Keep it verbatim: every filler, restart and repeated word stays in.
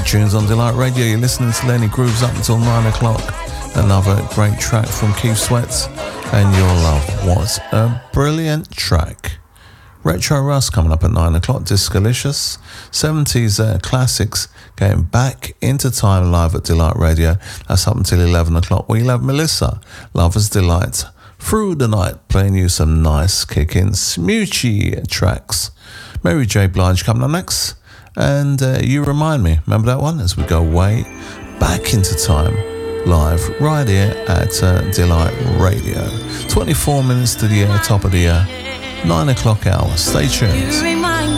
tunes on Delight Radio. You're listening to Lenny Grooves up until nine o'clock. Another great track from Keith Sweat and Your Love. What a brilliant track. Retro Russ coming up at nine o'clock. Discolicious. seventies uh, classics getting back into time live at Delight Radio. That's up until eleven o'clock. We'll have Melissa, Lover's Delight, through the night, playing you some nice kicking smoochy tracks. Mary J. Blige coming up next. And uh, You Remind Me. Remember that one? As we go way back into time, live right here at uh, Delight Radio. twenty-four minutes to the uh, top of the uh, nine o'clock hour. Stay tuned.